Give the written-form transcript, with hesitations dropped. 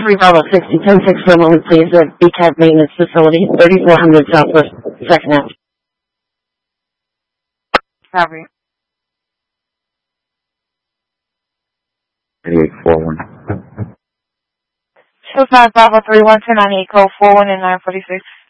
3 Bravo 60, 10-6 for a moment, please, at BCAT Maintenance Facility, 3400 Southwest 2nd Ave. Copy. 3841. 25 Bravo 31, 1098, code 41 and 946.